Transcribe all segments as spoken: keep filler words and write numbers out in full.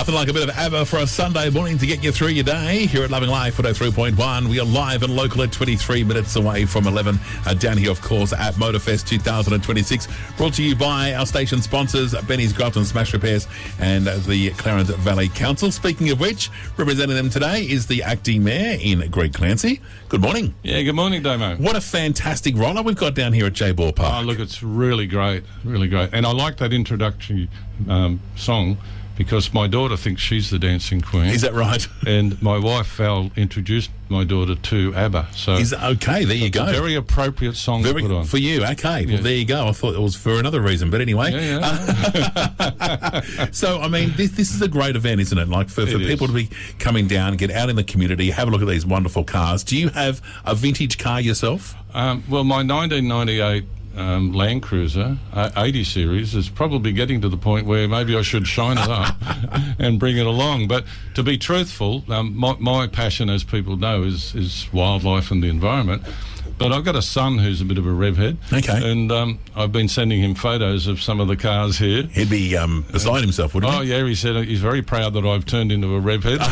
Nothing like a bit of ABBA for a Sunday morning to get you through your day. Here at Loving Life one oh three point one. We are live and local at twenty-three minutes away from eleven. Uh, down here, of course, at Motorfest twenty twenty-six. Brought to you by our station sponsors, Benny's Grafton Smash Repairs and uh, the Clarence Valley Council. Speaking of which, representing them today is the acting mayor in Greg Clancy. Good morning. Yeah, good morning, Damo. What a fantastic roller we've got down here at J Ball Park. Oh, look, it's really great, really great. And I like that introductory um, song because my daughter thinks she's the dancing queen. Is that right? And my wife, Val, introduced my daughter to ABBA. So Is okay, there you go. A very appropriate song Very, to put on. for you, okay. Yeah. Well, there you go. I thought it was for another reason, but anyway. Yeah, yeah. So, I mean, this this is a great event, isn't it? Like, for, for It people is. to be coming down, get out in the community, have a look at these wonderful cars. Do you have a vintage car yourself? Um, well, my nineteen ninety-eight um, Land Cruiser uh, eighty series is probably getting to the point where maybe I should shine it up and bring it along. But to be truthful, um, my, my passion, as people know, is, is wildlife and the environment. But I've got a son who's a bit of a rev head. Okay. And um, I've been sending him photos of some of the cars here. He'd be um, beside himself, wouldn't Oh, he? yeah, he said he's very proud that I've turned into a rev head.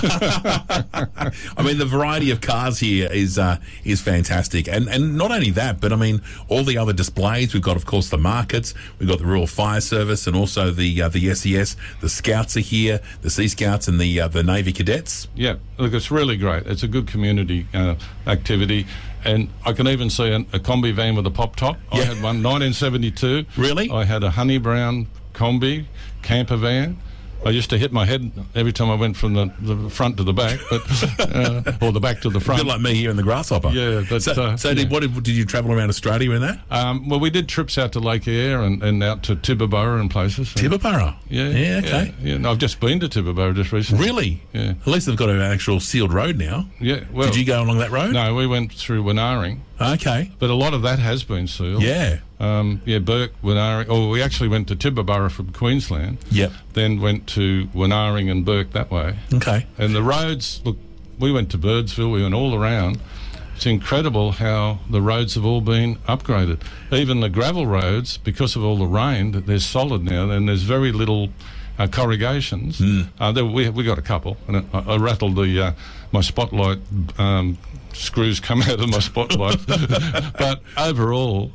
I mean, the variety of cars here is uh, is fantastic. And and not only that, but I mean, all the other displays. We've got, of course, the markets. We've got the Royal Fire Service and also the uh, the S E S. The Scouts are here, the Sea Scouts and the, uh, the Navy Cadets. Yeah, look, it's really great. It's a good community uh, activity. And I can even see a, a combi van with a pop top. I Yeah. had one, nineteen seventy-two. Really? I had a honey brown combi camper van. I used to hit my head every time I went from the, the front to the back, but uh, or the back to the A front. bit like me here in the Grasshopper. Yeah, but, so, uh, so yeah. Did, what did, did you travel around Australia in that? Um, well, we did trips out to Lake Eyre and, and out to Tibooburra and places. Tibooburra? Yeah, Yeah, okay. Yeah, yeah. No, I've just been to Tibooburra just recently. Really? Yeah. At least they've got an actual sealed road now. Yeah. Well, Did you go along that road? No, we went through Winaring, Okay. but a lot of that has been sealed. Yeah. Um, yeah, Burke, Winaring. Oh, we actually went to Tibooburra from Queensland. Yep. Then went to Winaring and Burke that way. Okay. And the roads, look, we went to Birdsville, we went all around. It's incredible how the roads have all been upgraded. Even the gravel roads, because of all the rain, that they're solid now, and there's very little uh, corrugations. Mm. Uh, there, we we got a couple, and I, I rattled the uh, my spotlight um, screws come out of my spotlight. But overall,